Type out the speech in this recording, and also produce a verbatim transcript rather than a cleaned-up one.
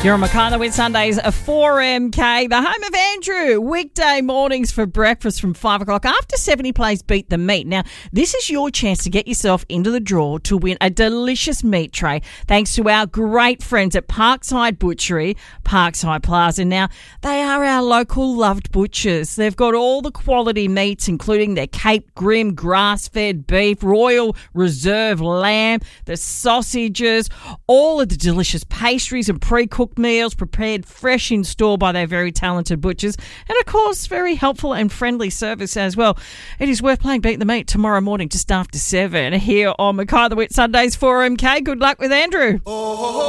You're on Mackay with Sundays at four M K, the home of Andrew. Weekday mornings for breakfast from five o'clock. After seventy plays Beat the Meat. Now, this is your chance to get yourself into the draw to win a delicious meat tray thanks to our great friends at Parkside Butchery, Parkside Plaza. Now, they are our local loved butchers. They've got all the quality meats, including their Cape Grim grass-fed beef, Royal Reserve lamb, the sausages, all of the delicious pastries and pre-cooked meals prepared fresh in store by their very talented butchers, and of course very helpful and friendly service as well. It is worth playing Beat the Meat tomorrow morning just after seven here on Mackay the Wit Sundays four M K. Good luck with Andrew. Oh.